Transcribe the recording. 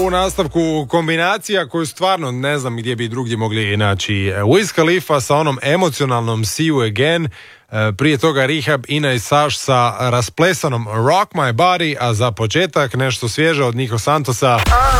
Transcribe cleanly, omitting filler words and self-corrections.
U nastavku kombinacija koju stvarno ne znam gdje bi drugdje mogli naći. Wiz Khalifa sa onom emocionalnom See You Again, prije toga Rehab, Ina i Saš sa rasplesanom Rock My Body, a za početak nešto svježe od Nico Santosa.